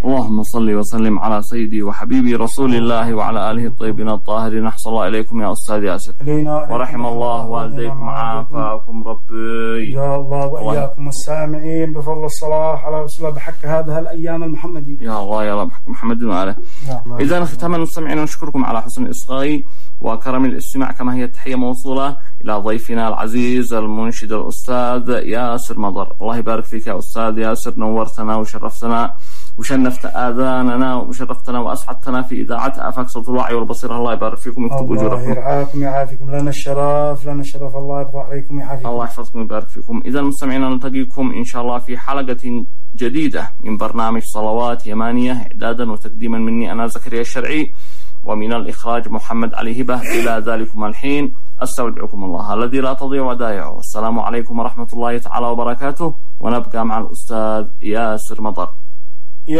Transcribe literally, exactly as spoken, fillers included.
اللهم صل وسلم على سيدي وحبيبي رسول الله وعلى آله الطيبين الطاهرين. أحسن الله إليكم يا أستاذ ياسر، ورحم الله والديكم عافاكم ربي يا الله، وإياكم السامعين بفضل الصلاة على رسول الله بحق هذه الأيام المحمدية يا الله يا رب، بحق محمد وآله. إذا ختاما مستمعين نشكركم على حسن الإصغاء وكرم الاستماع، كما هي التحية موصولة إلى ضيفنا العزيز المنشد الأستاذ ياسر مضر. الله يبارك فيك يا أستاذ ياسر، نورتنا وشرفتنا وشنفت آذاننا وشرفتنا وأسعدتنا في إذاعة آفاق صوت الوعي والبصيرة. الله يبارك فيكم ويكتب أجوركم. الله يرعاكم ويعافيكم، لنا الشرف لنا الشرف، الله يرضى عليكم ويعافيكم. الله يحفظكم ويبارك فيكم. إذا مستمعينا نلتقيكم إن شاء الله في حلقة جديدة من برنامج صلوات يمانية، إعدادا وتقديما مني أنا زكريا الشرعي، ومن الإخراج محمد علي هبة. إلى ذلكم الحين أستودعكم الله الذي لا تضيع ودائعه، والسلام عليكم ورحمة الله تعالى وبركاته، ونبقى مع الأستاذ ياسر مضر.